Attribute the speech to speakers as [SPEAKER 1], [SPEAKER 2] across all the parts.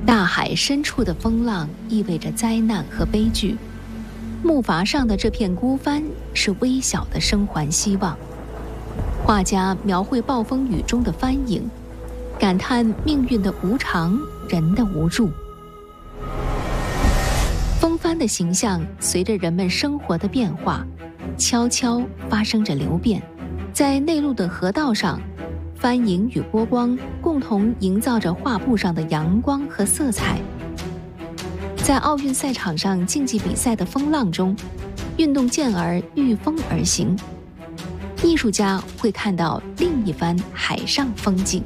[SPEAKER 1] 大海深处的风浪意味着灾难和悲剧，木筏上的这片孤帆是微小的生还希望。画家描绘暴风雨中的帆影，感叹命运的无常，人的无助。风帆的形象随着人们生活的变化，悄悄发生着流变。在内陆的河道上，帆影与波光共同营造着画布上的阳光和色彩。在奥运赛场上竞技比赛的风浪中，运动健儿御风而行，艺术家会看到另一番海上风景。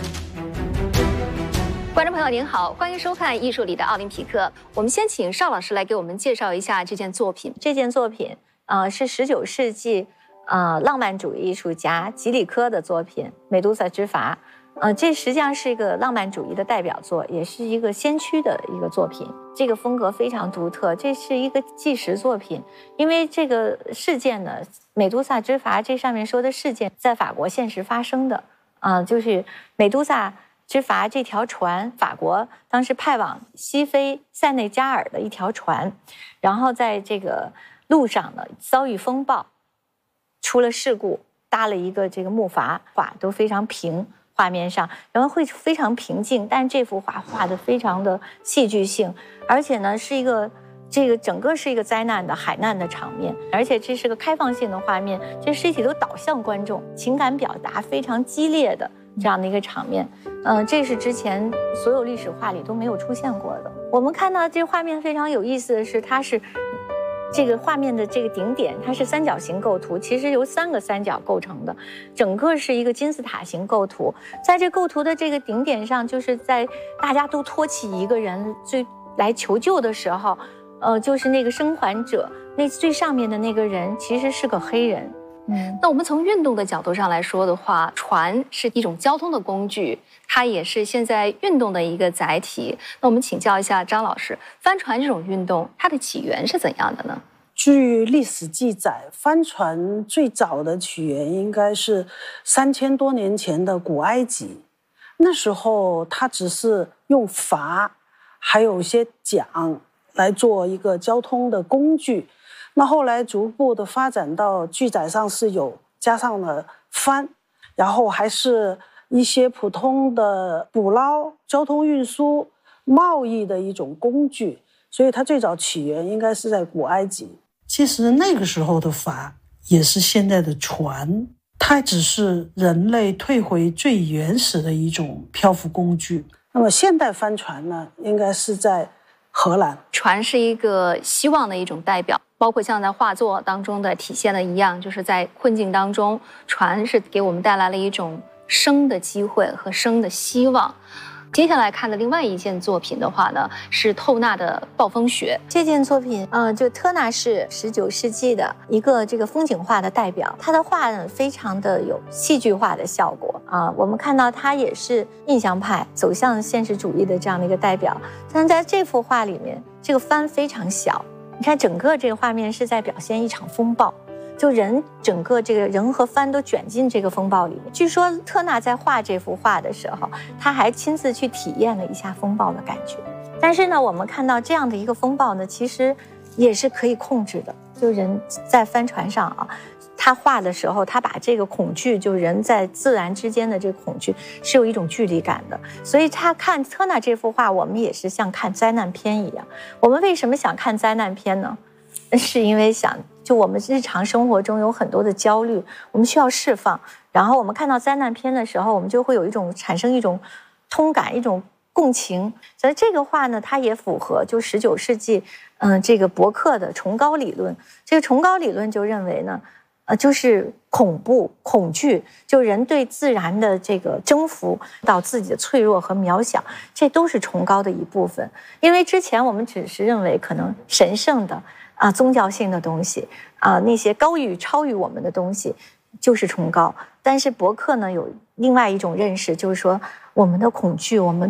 [SPEAKER 1] 观众朋友您好，欢迎收看《艺术里的奥林匹克》。我们先请邵老师来给我们介绍一下这件作品。
[SPEAKER 2] 这件作品是19世纪浪漫主义艺术家吉里科的作品《美杜莎之筏》。这实际上是一个浪漫主义的代表作，也是一个先驱的一个作品。这个风格非常独特，这是一个纪实作品。因为这个事件呢，美杜莎之筏这上面说的事件在法国现实发生的，就是美杜莎之筏这条船，法国当时派往西非塞内加尔的一条船，然后在这个路上呢遭遇风暴，出了事故，搭了一个这个木筏，画都非常平。画面上，然后会非常平静，但这幅画画得非常的戏剧性，而且呢是一个整个是一个灾难的海难的场面，而且这是个开放性的画面，这尸体都倒向观众，情感表达非常激烈的这样的一个场面，这是之前所有历史画里都没有出现过的。我们看到这画面非常有意思的是，它是这个画面的这个顶点，它是三角形构图，其实由3个三角构成的，整个是一个金字塔形构图。在这构图的这个顶点上，就是在大家都托起一个人来求救的时候，就是那个生还者，那最上面的那个人其实是个黑人。
[SPEAKER 1] 那我们从运动的角度上来说的话，船是一种交通的工具，它也是现在运动的一个载体。那我们请教一下张老师，帆船这种运动它的起源是怎样的呢？
[SPEAKER 3] 据历史记载，帆船最早的起源应该是3000多年前的古埃及。那时候它只是用筏还有一些桨来做一个交通的工具，那后来逐步的发展到记载上是有加上了帆，然后还是一些普通的捕捞、交通运输、贸易的一种工具，所以它最早起源应该是在古埃及。其实那个时候的筏也是现在的船，它只是人类退回最原始的一种漂浮工具。那么现代帆船呢，应该是在荷兰。
[SPEAKER 1] 船是一个希望的一种代表，包括像在画作当中的体现的一样，就是在困境当中，船是给我们带来了一种生的机会和生的希望。接下来看的另外一件作品的话呢，是透纳的《暴风雪》。
[SPEAKER 2] 这件作品，就特纳是19世纪的一个这个风景画的代表，他的画呢非常的有戏剧化的效果啊。我们看到他也是印象派走向现实主义的这样的一个代表，但在这幅画里面，这个帆非常小，你看整个这个画面是在表现一场风暴。就整个这个人和帆都卷进这个风暴里面。据说特纳在画这幅画的时候，他还亲自去体验了一下风暴的感觉。但是呢，我们看到这样的一个风暴呢，其实也是可以控制的。就人在帆船上他画的时候，他把这个恐惧，就人在自然之间的这个恐惧是有一种距离感的。所以他看特纳这幅画，我们也是像看灾难片一样。我们为什么想看灾难片呢？是因为就我们日常生活中有很多的焦虑，我们需要释放。然后我们看到灾难片的时候，我们就会产生一种通感，一种共情。所以这个画呢，它也符合就19世纪这个伯克的崇高理论。这个崇高理论就认为呢，就是恐惧，就人对自然的这个征服到自己的脆弱和渺小，这都是崇高的一部分。因为之前我们只是认为可能神圣的宗教性的东西那些超于我们的东西就是崇高。但是伯克呢有另外一种认识，就是说我们的恐惧，我们